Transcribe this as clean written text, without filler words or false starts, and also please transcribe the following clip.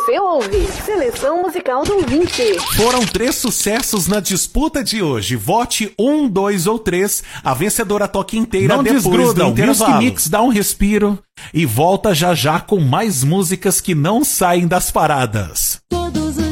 Você ouve Seleção Musical do Ouvinte. Foram 3 sucessos na disputa de hoje. Vote 1, 2 ou 3. A vencedora toca inteira Não depois desgrudam. do intervalo. Music Mix dá um respiro e volta já já com mais músicas que não saem das paradas.